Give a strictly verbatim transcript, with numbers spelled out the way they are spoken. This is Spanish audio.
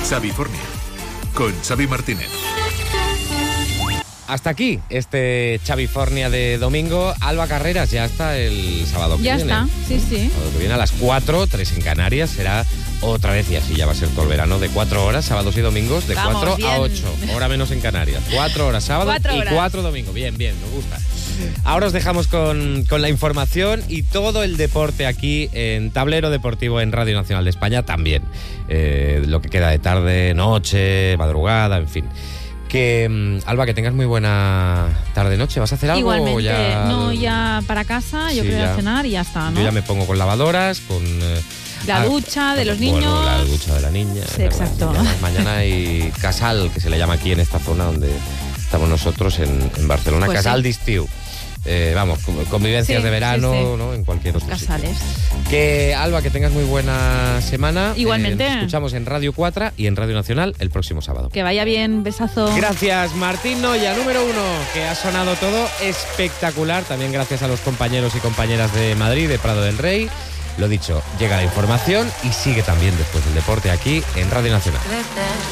Xavifornia, con Xavi Martínez. Hasta aquí este Xavifornia de domingo. Alba Carreras ya está el sábado que ya viene. Ya está, sí, sí. El sábado que viene a las cuatro, tres en Canarias. Será otra vez, y así ya va a ser todo el verano, de cuatro horas, sábados y domingos, de Vamos, cuatro bien. a ocho. Hora menos en Canarias. Cuatro horas sábado Cuatro y horas. cuatro domingo. Bien, bien, me gusta. Ahora os dejamos con, con la información y todo el deporte aquí en Tablero Deportivo en Radio Nacional de España también. Eh, lo que queda de tarde, noche, madrugada, en fin. Que, Alba, que tengas muy buena tarde-noche. ¿Vas a hacer algo? Igualmente, o ya... no, ya para casa, yo Sí, creo ya. a cenar y ya está, ¿no? Yo ya me pongo con lavadoras, con... eh, La ah, ducha de los bueno, niños. la ducha de la niña. Sí, exacto. Mañana, mañana hay casal, que se le llama aquí en esta zona donde estamos nosotros, en, en Barcelona. Pues casal sí. d'estiu. Eh, vamos, convivencias Sí, de verano, sí, sí. ¿no? En cualquier otro Casales. sitio. Que, Alba, que tengas muy buena semana. Igualmente. Eh, nos escuchamos en Radio cuatro y en Radio Nacional el próximo sábado. Que vaya bien, besazo. Gracias, Martín Noya, número uno, que ha sonado todo espectacular. También gracias a los compañeros y compañeras de Madrid, de Prado del Rey. Lo dicho, llega la información y sigue también después del deporte aquí en Radio Nacional.